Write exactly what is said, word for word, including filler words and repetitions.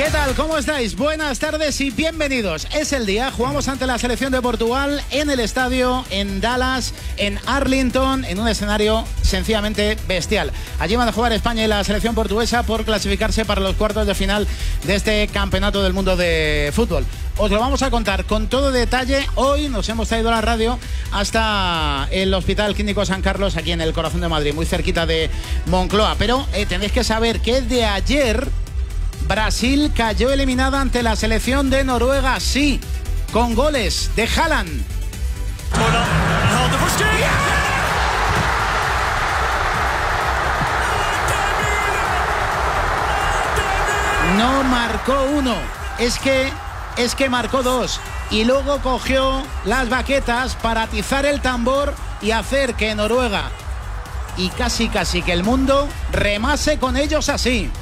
¿Qué tal? ¿Cómo estáis? Buenas tardes y bienvenidos. Es el día, jugamos ante la selección de Portugal en el estadio, en Dallas, en Arlington, en un escenario sencillamente bestial. Allí van a jugar España y la selección portuguesa por clasificarse para los cuartos de final de este Campeonato del Mundo de Fútbol. Os lo vamos a contar con todo detalle. Hoy nos hemos traído a la radio hasta el Hospital Clínico San Carlos, aquí en el corazón de Madrid, muy cerquita de Moncloa. Pero eh, tenéis que saber que de ayer Brasil cayó eliminada ante la selección de Noruega, sí, con goles de Haaland. No marcó uno, es que, es que marcó dos. Y luego cogió las baquetas para atizar el tambor y hacer que Noruega y casi casi que el mundo remase con ellos así.